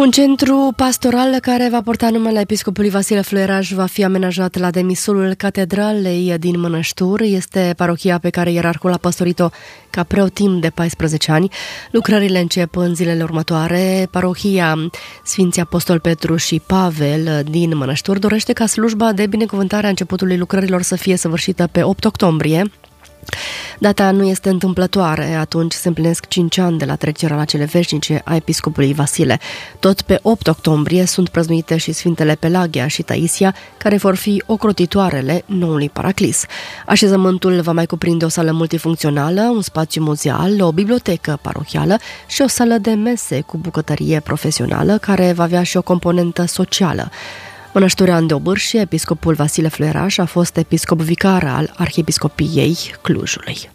Un centru pastoral care va porta numele episcopului Vasile Fluieraș va fi amenajat la demisolul catedralei din Mănăștur. Este parohia pe care ierarhul a păstorit-o ca preot timp de 14 ani. Lucrările încep în zilele următoare. Parohia Sfinții Apostol Petru și Pavel din Mănăștur dorește ca slujba de binecuvântare a începutului lucrărilor să fie săvârșită pe 8 octombrie. Data nu este întâmplătoare, atunci se împlinesc 5 ani de la trecerea la cele veșnice a episcopului Vasile. Tot pe 8 octombrie sunt prăznuite și Sfintele Pelagia și Taisia, care vor fi ocrotitoarele noului paraclis. Așezământul va mai cuprinde o sală multifuncțională, un spațiu muzeal, o bibliotecă parohială și o sală de mese cu bucătărie profesională, care va avea și o componentă socială. Mănășturean de Obârșie, episcopul Vasile Fluieraș a fost episcop vicar al Arhiepiscopiei Clujului.